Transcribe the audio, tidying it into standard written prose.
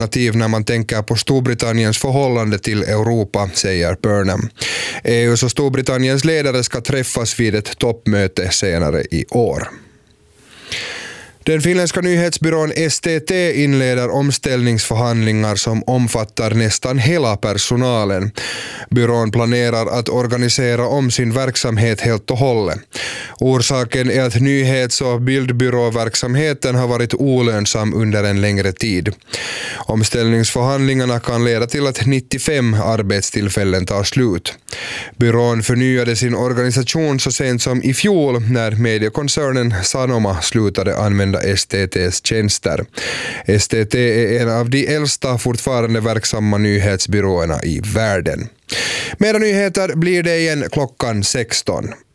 alternativ när man tänker på Storbritanniens förhållande till Europa, säger Burnham. EUs och Storbritanniens ledare ska träffas vid ett toppmöte senare i år. Den finländska nyhetsbyrån STT inleder omställningsförhandlingar som omfattar nästan hela personalen. Byrån planerar att organisera om sin verksamhet helt och hållet. Orsaken är att nyhets- och bildbyråverksamheten har varit olönsam under en längre tid. Omställningsförhandlingarna kan leda till att 95 arbetstillfällen tar slut. Byrån förnyade sin organisation så sent som i fjol när mediekoncernen Sanoma slutade använda STT:s tjänster. STT är en av de äldsta fortfarande verksamma nyhetsbyråerna i världen. Mera nyheter blir det igen klockan 16.